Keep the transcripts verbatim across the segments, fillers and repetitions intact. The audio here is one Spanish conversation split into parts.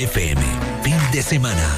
F M, fin de semana.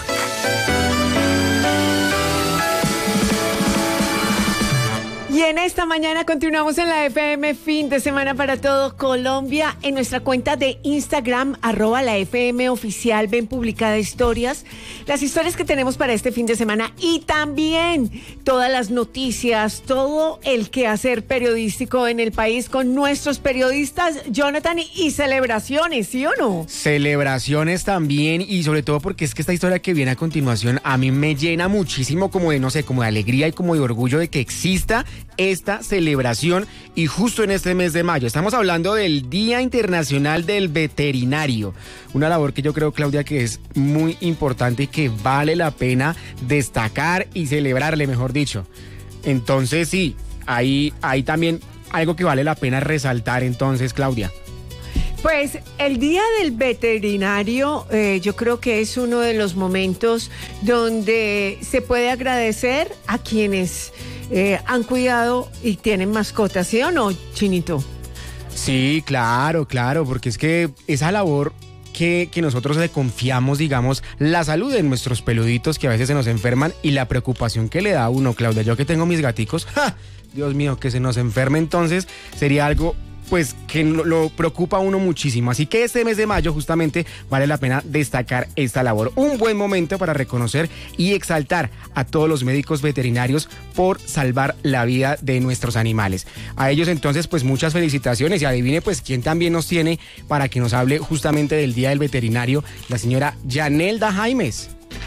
Y en esta mañana continuamos en la F M, fin de semana para todo Colombia. En nuestra cuenta de Instagram, arroba la F M oficial, ven publicadas historias, las historias que tenemos para este fin de semana y también todas las noticias, todo el quehacer periodístico en el país con nuestros periodistas, Jonathan, y celebraciones, ¿sí o no? Celebraciones también, y sobre todo porque es que esta historia que viene a continuación a mí me llena muchísimo como de, no sé, como de alegría y como de orgullo de que exista esta celebración, y justo en este mes de mayo estamos hablando del Día Internacional del Veterinario, una labor que yo creo, Claudia, que es muy importante y que vale la pena destacar y celebrarle, mejor dicho. Entonces sí, ahí, ahí también algo que vale la pena resaltar entonces, Claudia. Pues el Día del Veterinario eh, yo creo que es uno de los momentos donde se puede agradecer a quienes Eh, han cuidado y tienen mascotas, ¿sí o no, Chinito? Sí, claro, claro, porque es que esa labor que, que nosotros le confiamos, digamos, la salud de nuestros peluditos que a veces se nos enferman y la preocupación que le da a uno, Claudia, yo que tengo mis gaticos, ¡ja! Dios mío, que se nos enferme entonces sería algo pues que lo preocupa a uno muchísimo. Así que este mes de mayo justamente vale la pena destacar esta labor. Un buen momento para reconocer y exaltar a todos los médicos veterinarios por salvar la vida de nuestros animales. A ellos entonces pues muchas felicitaciones, y adivine pues quién también nos tiene para que nos hable justamente del Día del Veterinario, la señora Yanelda Jaimes.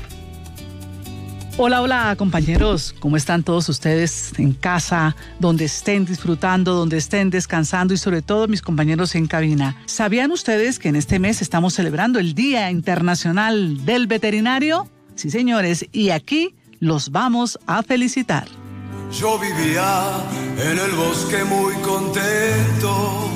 Hola, hola compañeros, ¿cómo están todos ustedes en casa, donde estén disfrutando, donde estén descansando, y sobre todo mis compañeros en cabina? ¿Sabían ustedes que en este mes estamos celebrando el Día Internacional del Veterinario? Sí, señores, y aquí los vamos a felicitar. Yo vivía en el bosque muy contento,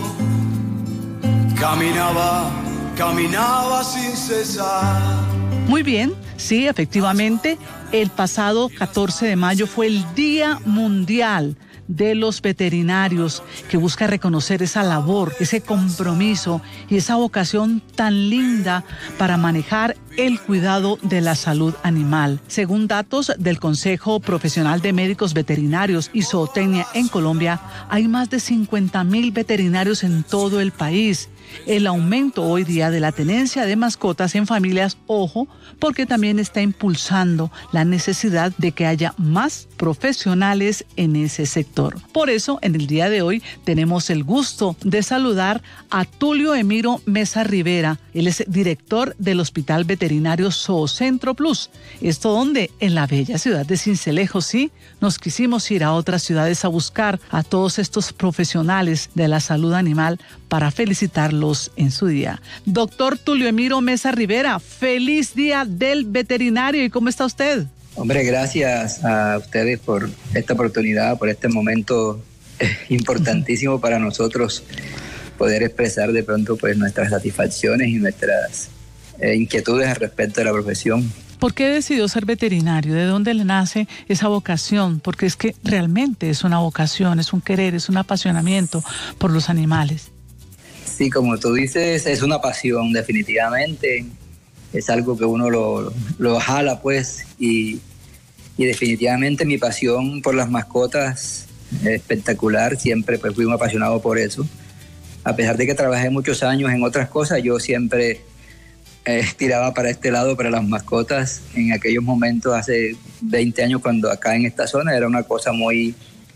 caminaba, caminaba sin cesar. Muy bien, sí, efectivamente, el pasado catorce de mayo fue el Día Mundial de los Veterinarios, que busca reconocer esa labor, ese compromiso y esa vocación tan linda para manejar el cuidado de la salud animal. Según datos del Consejo Profesional de Médicos Veterinarios y Zootecnia en Colombia, hay más de cincuenta mil veterinarios en todo el país. El aumento hoy día de la tenencia de mascotas en familias, ojo, porque también está impulsando la necesidad de que haya más profesionales en ese sector. Por eso, en el día de hoy tenemos el gusto de saludar a Tulio Emiro Mesa Rivera. Él es director del Hospital Veterinario Zoocentro Plus. ¿Esto dónde? En la bella ciudad de Sincelejo, sí. Nos quisimos ir a otras ciudades a buscar a todos estos profesionales de la salud animal para felicitarlos en su día. Doctor Tulio Emiro Mesa Rivera, feliz Día del Veterinario. ¿Y cómo está usted? Hombre, gracias a ustedes por esta oportunidad, por este momento importantísimo para nosotros, poder expresar de pronto pues nuestras satisfacciones y nuestras eh, inquietudes al respecto de la profesión. ¿Por qué decidió ser veterinario? ¿De dónde le nace esa vocación? Porque es que realmente es una vocación, es un querer, es un apasionamiento por los animales. Sí, como tú dices, es una pasión definitivamente. Es algo que uno lo, lo jala pues, y, y definitivamente mi pasión por las mascotas es espectacular. Siempre pues fui un apasionado por eso. A pesar de que trabajé muchos años en otras cosas, yo siempre eh, tiraba para este lado, para las mascotas. En aquellos momentos, hace veinte años, cuando acá en esta zona era una cosa muy,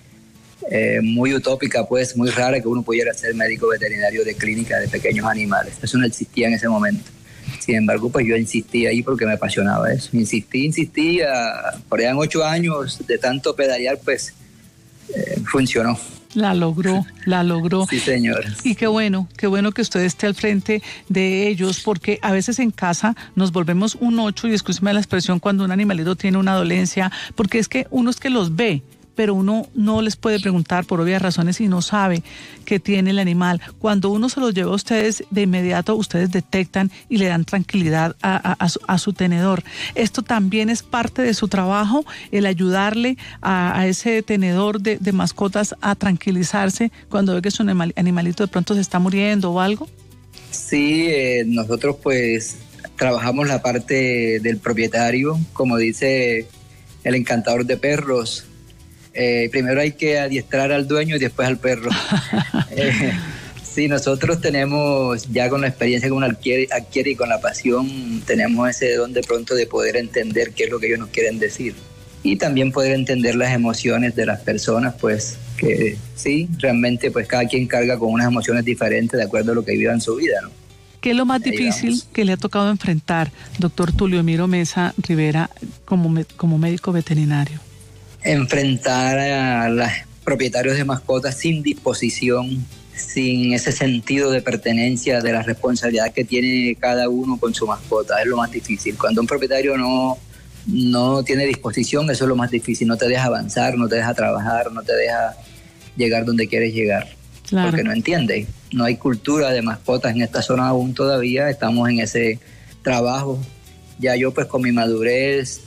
eh, muy utópica, pues muy rara que uno pudiera ser médico veterinario de clínica de pequeños animales. Eso no existía en ese momento. Sin embargo, pues yo insistí ahí porque me apasionaba eso. Insistí, insistí, a, por allá en ocho años de tanto pedalear, pues eh, funcionó. La logró, la logró. Sí, señor. Y qué bueno, qué bueno que usted esté al frente de ellos, porque a veces en casa nos volvemos un ocho, y escúcheme la expresión, cuando un animalito tiene una dolencia, porque es que uno es que los ve, pero uno no les puede preguntar por obvias razones y no sabe qué tiene el animal. Cuando uno se los lleva a ustedes, de inmediato ustedes detectan y le dan tranquilidad a, a, a, su, a su tenedor. Esto también es parte de su trabajo, el ayudarle a, a ese tenedor de, de mascotas a tranquilizarse cuando ve que su animal, animalito de pronto se está muriendo o algo. Sí, eh, nosotros pues trabajamos la parte del propietario, como dice el encantador de perros. Eh, primero hay que adiestrar al dueño y después al perro. eh, sí, nosotros tenemos, ya con la experiencia que uno adquiere, adquiere y con la pasión, tenemos ese don de pronto de poder entender qué es lo que ellos nos quieren decir. Y también poder entender las emociones de las personas, pues que sí, realmente pues cada quien carga con unas emociones diferentes de acuerdo a lo que viva en su vida, ¿no? ¿Qué es lo más Ahí difícil vamos. que le ha tocado enfrentar, doctor Tulio Emiro Mesa Rivera, como, me- como médico veterinario? Enfrentar a los propietarios de mascotas sin disposición, sin ese sentido de pertenencia, de la responsabilidad que tiene cada uno con su mascota, es lo más difícil. Cuando un propietario no, no tiene disposición, eso es lo más difícil, no te deja avanzar, no te deja trabajar, no te deja llegar donde quieres llegar, Claro. porque no entiende. No hay cultura de mascotas en esta zona aún todavía, estamos en ese trabajo. Ya yo pues con mi madurez